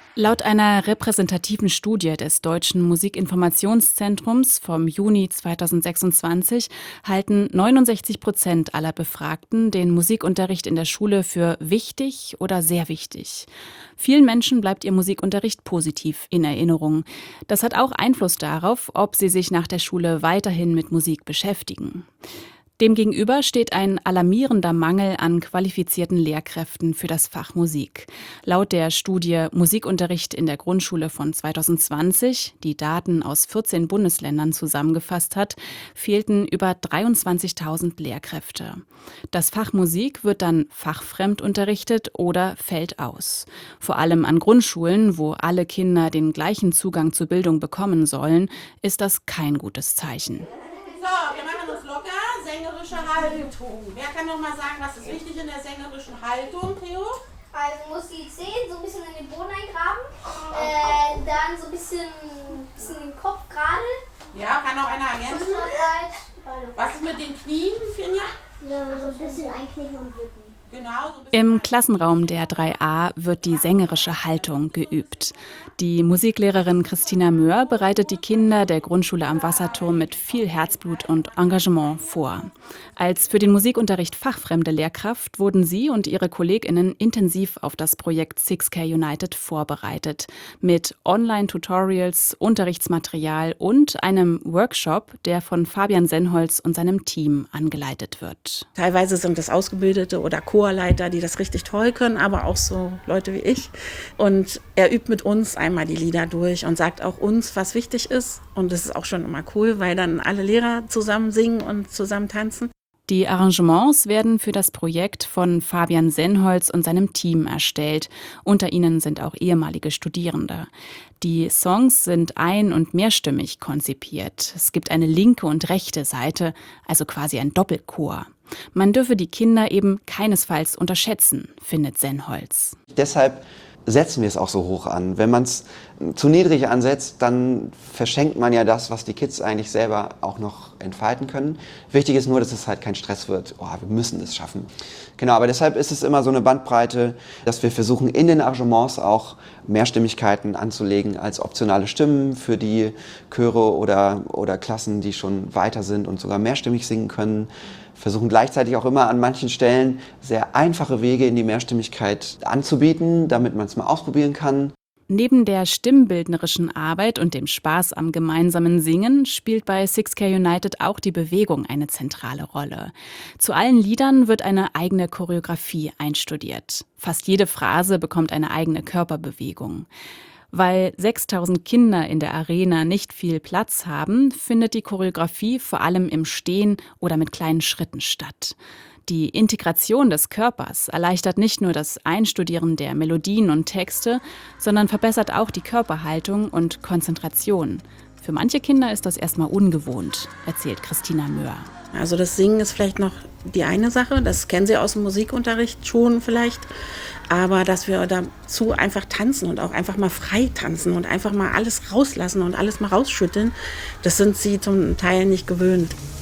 Laut einer repräsentativen Studie des Deutschen Musikinformationszentrums vom Juni 2026 halten 69% aller Befragten den Musikunterricht in der Schule für wichtig oder sehr wichtig. Vielen Menschen bleibt ihr Musikunterricht positiv in Erinnerung. Das hat auch Einfluss darauf, ob sie sich nach der Schule weiterhin mit Musik beschäftigen. Demgegenüber steht ein alarmierender Mangel an qualifizierten Lehrkräften für das Fach Musik. Laut der Studie Musikunterricht in der Grundschule von 2020, die Daten aus 14 Bundesländern zusammengefasst hat, fehlten über 23.000 Lehrkräfte. Das Fach Musik wird dann fachfremd unterrichtet oder fällt aus. Vor allem an Grundschulen, wo alle Kinder den gleichen Zugang zur Bildung bekommen sollen, ist das kein gutes Zeichen. So, wir machen uns locker. Sängerische Haltung. Wer kann noch mal sagen, was ist wichtig in der sängerischen Haltung, Theo? Also muss die Zehen so ein bisschen in den Boden eingraben, dann so ein bisschen den Kopf gerade. Ja, kann auch einer ergänzen. Was ist mit den Knien, Finja? Ja, so ein bisschen einknicken und bücken. Genau, so ein bisschen. Im Klassenraum der 3a wird die sängerische Haltung geübt. Die Musiklehrerin Christina Möhr bereitet die Kinder der Grundschule am Wasserturm mit viel Herzblut und Engagement vor. Als für den Musikunterricht fachfremde Lehrkraft wurden sie und ihre KollegInnen intensiv auf das Projekt 6K United vorbereitet. Mit Online-Tutorials, Unterrichtsmaterial und einem Workshop, der von Fabian Senholz und seinem Team angeleitet wird. Teilweise sind das Ausgebildete oder Chorleiter, die das richtig toll können, aber auch so Leute wie ich. Und er übt mit uns einmal die Lieder durch und sagt auch uns, was wichtig ist. Und das ist auch schon immer cool, weil dann alle Lehrer zusammen singen und zusammen tanzen. Die Arrangements werden für das Projekt von Fabian Senholz und seinem Team erstellt. Unter ihnen sind auch ehemalige Studierende. Die Songs sind ein- und mehrstimmig konzipiert. Es gibt eine linke und rechte Seite, also quasi ein Doppelchor. Man dürfe die Kinder eben keinesfalls unterschätzen, findet Senholz. Deshalb setzen wir es auch so hoch an. Wenn man es zu niedrig ansetzt, dann verschenkt man ja das, was die Kids eigentlich selber auch noch entfalten können. Wichtig ist nur, dass es halt kein Stress wird. Oh, wir müssen es schaffen. Genau, aber deshalb ist es immer so eine Bandbreite, dass wir versuchen, in den Arrangements auch Mehrstimmigkeiten anzulegen als optionale Stimmen für die Chöre oder Klassen, die schon weiter sind und sogar mehrstimmig singen können. Versuchen gleichzeitig auch immer an manchen Stellen sehr einfache Wege in die Mehrstimmigkeit anzubieten, damit man es mal ausprobieren kann. Neben der stimmbildnerischen Arbeit und dem Spaß am gemeinsamen Singen spielt bei 6K United auch die Bewegung eine zentrale Rolle. Zu allen Liedern wird eine eigene Choreografie einstudiert. Fast jede Phrase bekommt eine eigene Körperbewegung. Weil 6.000 Kinder in der Arena nicht viel Platz haben, findet die Choreografie vor allem im Stehen oder mit kleinen Schritten statt. Die Integration des Körpers erleichtert nicht nur das Einstudieren der Melodien und Texte, sondern verbessert auch die Körperhaltung und Konzentration. Für manche Kinder ist das erstmal ungewohnt, erzählt Christina Möhr. Also das Singen ist vielleicht noch die eine Sache, das kennen Sie aus dem Musikunterricht schon vielleicht, aber dass wir dazu einfach tanzen und auch einfach mal frei tanzen und einfach mal alles rauslassen und alles mal rausschütteln, das sind sie zum Teil nicht gewöhnt.